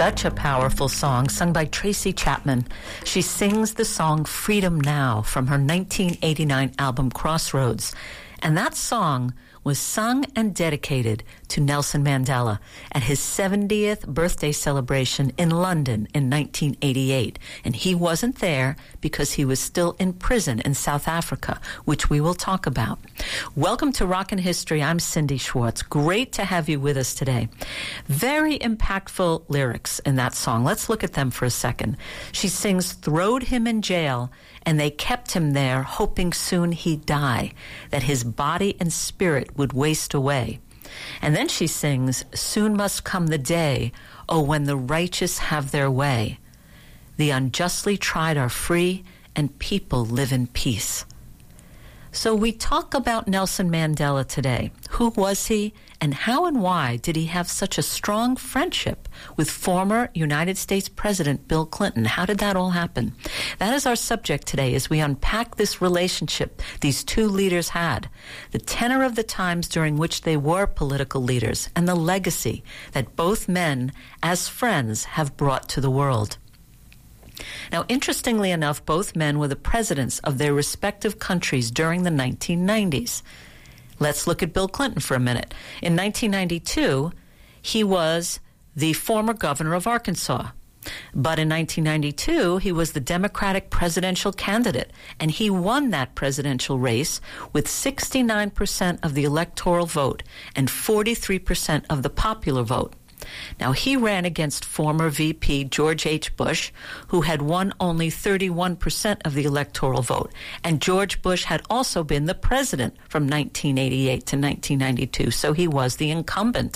Such a powerful song sung by Tracy Chapman. She sings the song Freedom Now from her 1989 album Crossroads. And that song was sung and dedicated to Nelson Mandela at his 70th birthday celebration in London in 1988. And he wasn't there because he was still in prison in South Africa, which we will talk about. Welcome to Rockin' History. I'm Cindy Schwartz. Great to have you with us today. Very impactful lyrics in that song. Let's look at them for a second. She sings, "Throwed him in jail, and they kept him there, hoping soon he'd die, that his body and spirit would waste away." And then she sings, "Soon must come the day, oh, when the righteous have their way. The unjustly tried are free, and people live in peace." So we talk about Nelson Mandela today. Who was he, and how and why did he have such a strong friendship with former United States President Bill Clinton? How did that all happen? That is our subject today as we unpack this relationship these two leaders had, the tenor of the times during which they were political leaders, and the legacy that both men, as friends, have brought to the world. Now, interestingly enough, both men were the presidents of their respective countries during the 1990s. Let's look at Bill Clinton for a minute. In 1992, he was the former governor of Arkansas. But in 1992, he was the Democratic presidential candidate, and he won that presidential race with 69% of the electoral vote and 43% of the popular vote. Now, he ran against former VP George H. Bush, who had won only 31% of the electoral vote. And George Bush had also been the president from 1988 to 1992, so he was the incumbent.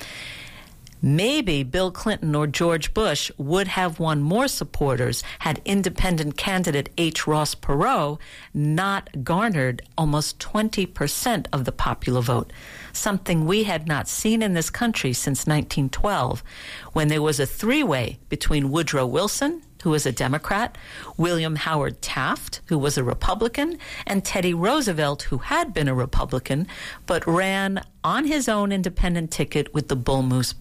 Maybe Bill Clinton or George Bush would have won more supporters had independent candidate H. Ross Perot not garnered almost 20% of the popular vote, something we had not seen in this country since 1912, when there was a three-way between Woodrow Wilson, who was a Democrat, William Howard Taft, who was a Republican, and Teddy Roosevelt, who had been a Republican, but ran on his own independent ticket with the Bull Moose